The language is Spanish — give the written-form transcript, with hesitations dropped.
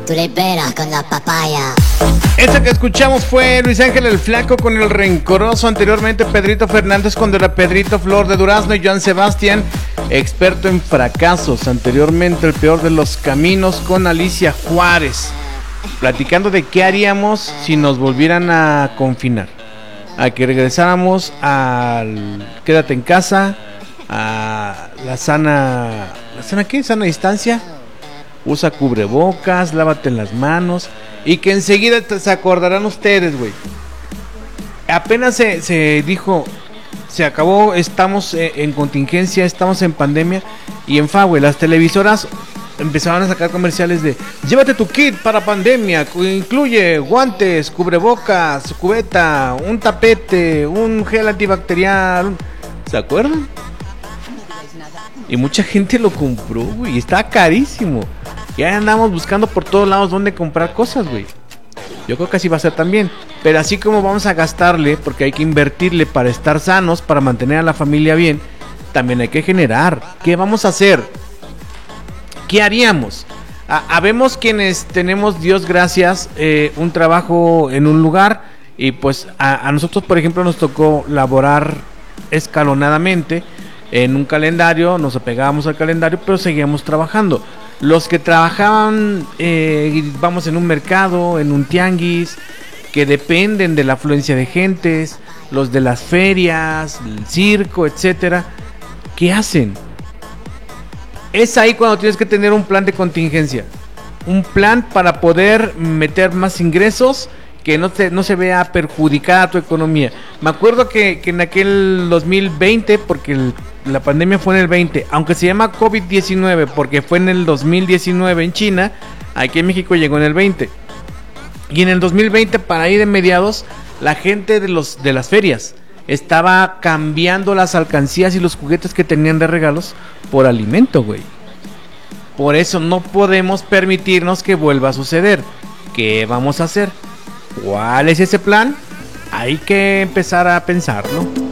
tú le peras con la papaya. Esta que escuchamos fue Luis Ángel el Flaco con El Rencoroso. Anteriormente Pedrito Fernández cuando era Pedrito, Flor de Durazno y Joan Sebastián, Experto en Fracasos. Anteriormente El Peor de los Caminos con Alicia Juárez, platicando de qué haríamos si nos volvieran a confinar, a que regresáramos al quédate en casa, a la sana ¿qué? Sana distancia, usa cubrebocas, lávate las manos, y que enseguida se acordarán ustedes, güey. Apenas se dijo, se acabó, estamos en contingencia, estamos en pandemia, y en güey, las televisoras empezaban a sacar comerciales de llévate tu kit para pandemia, incluye guantes, cubrebocas, cubeta, un tapete, un gel antibacterial. ¿Se acuerdan? Y mucha gente lo compró, güey, y está carísimo. Ya andamos buscando por todos lados dónde comprar cosas, güey. Yo creo que así va a ser también. Pero así como vamos a gastarle, porque hay que invertirle para estar sanos, para mantener a la familia bien, también hay que generar. ¿Qué vamos a hacer? ¿Qué haríamos? Habemos quienes tenemos, Dios gracias, un trabajo en un lugar. Y pues a nosotros, por ejemplo, nos tocó laborar escalonadamente en un calendario. Nos apegábamos al calendario, pero seguíamos trabajando. Los que trabajaban, vamos, en un mercado, en un tianguis, que dependen de la afluencia de gentes, los de las ferias, el circo, etcétera, ¿qué hacen? Es ahí cuando tienes que tener un plan de contingencia, un plan para poder meter más ingresos, que no se vea perjudicada tu economía. Me acuerdo que en aquel 2020, porque la pandemia fue en el 20, aunque se llama COVID-19 porque fue en el 2019 en China, aquí en México llegó en el 20. Y en el 2020, para ahí de mediados, la gente de las ferias estaba cambiando las alcancías y los juguetes que tenían de regalos por alimento, güey. Por eso no podemos permitirnos que vuelva a suceder. ¿Qué vamos a hacer? ¿Cuál es ese plan? Hay que empezar a pensarlo.